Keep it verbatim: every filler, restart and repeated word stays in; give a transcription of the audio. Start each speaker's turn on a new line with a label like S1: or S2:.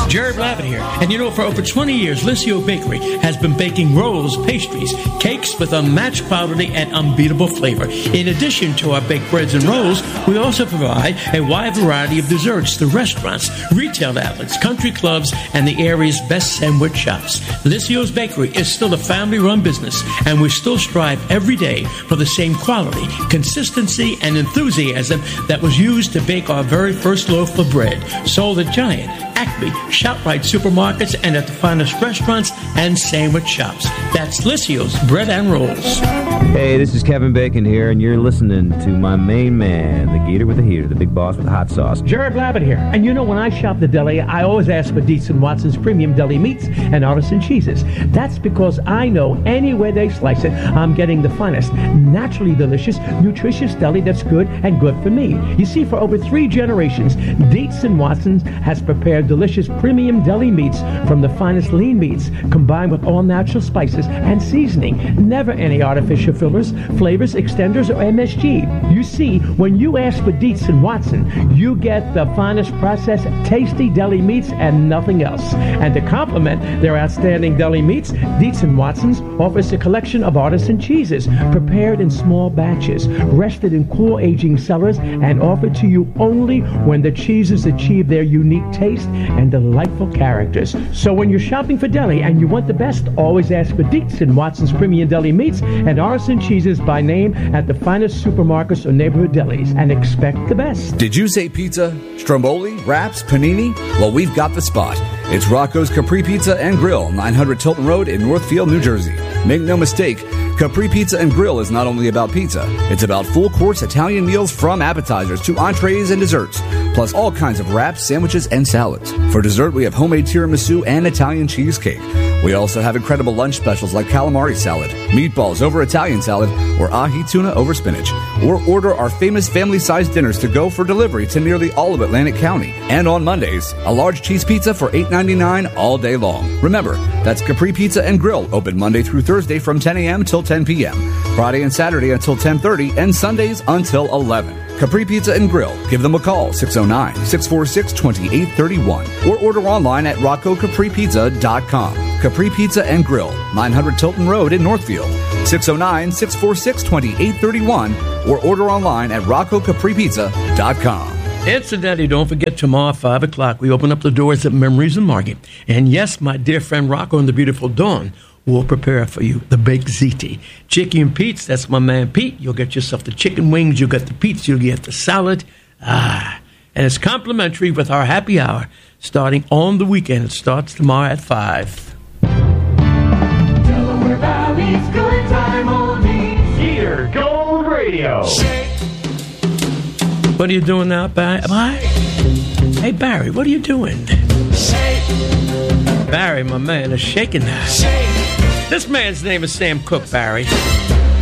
S1: Jared Lavitt here. And you know, for over twenty years, Licio Bakery has been baking rolls, pastries, cakes with unmatched quality and unbeatable flavor. In addition to our baked breads and rolls, we also provide a wide variety of desserts to restaurants, retail outlets, country clubs, and the area's best sandwich shops. Licio's Bakery is still a family-run business, and we still strive every day for the same quality, consistency, and enthusiasm that was used to bake our very first loaf of bread. Sold at Giant, Acme, ShopRite supermarkets, and at the finest restaurants and sandwich shops. That's Licio's Bread and Rolls.
S2: Hey, this is Kevin Bacon here, and you're listening to my main man, the Gator with the heater, the big boss with the hot sauce.
S3: Jared Lavitt here. And you know, when I shop the deli, I always ask for Dietz and Watson's premium deli meats and artisan cheeses. That's because I know anywhere they slice it, I'm getting the finest, naturally delicious, nutritious deli that's good and good for me. You see, for over three generations, Dietz and Watson's has prepared delicious premium deli meats from the finest lean meats, combined with all natural spices and seasoning. Never any artificial fillers, flavors, extenders, or M S G. You see, when you ask for Dietz and Watson, you get the finest processed, tasty deli meats and nothing else. And to complement their outstanding deli meats, Dietz and Watson's offers a collection of artisan cheeses prepared in small batches, rested in cool aging cellars, and offered to you only when the cheeses achieve their unique taste and delightful characters. So when you're shopping for deli and you want the best, always ask for Dietz and Watson's premium deli meats and artisan cheeses by name at the finest supermarkets or neighborhood delis, and expect the best.
S4: Did you say pizza, stromboli, wraps, panini? Well, we've got the spot. It's Rocco's Capri Pizza and Grill, nine hundred Tilton Road in Northfield, New Jersey. Make no mistake, Capri Pizza and Grill is not only about pizza, it's about full-course Italian meals from appetizers to entrees and desserts, plus all kinds of wraps, sandwiches, and salads. For dessert, we have homemade tiramisu and Italian cheesecake. We also have incredible lunch specials like calamari salad, meatballs over Italian salad, or ahi tuna over spinach. Or order our famous family-sized dinners to go for delivery to nearly all of Atlantic County. And on Mondays, a large cheese pizza for eight ninety-nine all day long. Remember, that's Capri Pizza and Grill, open Monday through Thursday from ten a.m. till ten p.m., Friday and Saturday until ten thirty, and Sundays until eleven. Capri Pizza and Grill. Give them a call, six oh nine, six four six, two eight three one, or order online at rocco capri pizza dot com. Capri Pizza and Grill, nine hundred Tilton Road in Northfield, six oh nine, six four six, two eight three one, or order online at rocco capri pizza dot com.
S1: Incidentally, don't forget tomorrow, five o'clock, we open up the doors at Memories and Market. And yes, my dear friend Rocco and the beautiful Dawn will prepare for you the baked ziti. Chicken Pete's, that's my man Pete. You'll get yourself the chicken wings, you'll get the pizza, you'll get the salad. Ah, and it's complimentary with our happy hour starting on the weekend. It starts tomorrow at five.
S5: Delaware Valley's good time only. Cedar Gold Radio.
S1: What are you doing now, Barry? Hey, Barry, what are you doing? Barry, my man, is shaking now. This man's name is Sam Cooke, Barry.